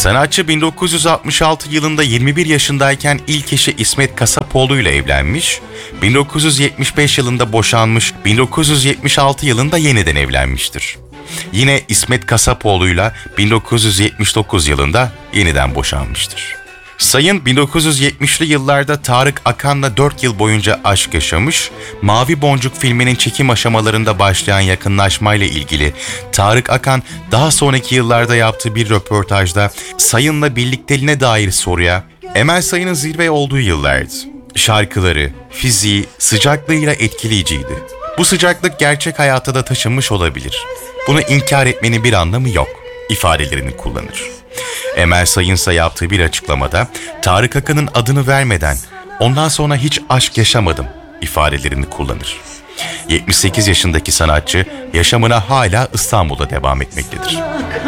Sanatçı 1966 yılında 21 yaşındayken ilk eşi İsmet Kasapoğlu ile evlenmiş, 1975 yılında boşanmış, 1976 yılında yeniden evlenmiştir. Yine İsmet Kasapoğlu'yla 1979 yılında yeniden boşanmıştır. Sayın 1970'li yıllarda Tarık Akan'la 4 yıl boyunca aşk yaşamış, Mavi Boncuk filminin çekim aşamalarında başlayan yakınlaşmayla ilgili Tarık Akan daha sonraki yıllarda yaptığı bir röportajda Sayın'la birlikteliğine dair soruya, Emel Sayın'ın zirve olduğu yıllardı. Şarkıları, fiziği, sıcaklığıyla etkileyiciydi. Bu sıcaklık gerçek hayata da taşınmış olabilir. Bunu inkar etmenin bir anlamı yok ifadelerini kullanır. Emel Sayınsa yaptığı bir açıklamada Tarık Akan'ın adını vermeden ondan sonra hiç aşk yaşamadım ifadelerini kullanır. 78 yaşındaki sanatçı yaşamına hala İstanbul'da devam etmektedir.